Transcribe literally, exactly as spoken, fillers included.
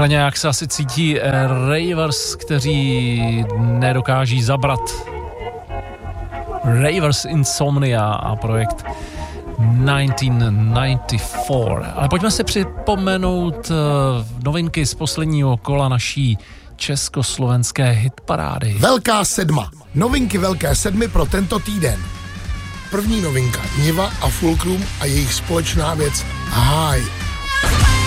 Takhle nějak se asi cítí ravers, kteří nedokáží zabrat. Ravers Insomnia a projekt devatenáct set devadesát čtyři. Ale pojďme si připomenout novinky z posledního kola naší československé hitparády. Velká sedma. Novinky Velké sedmy pro tento týden. První novinka. Niva a Fulcrum a jejich společná věc High.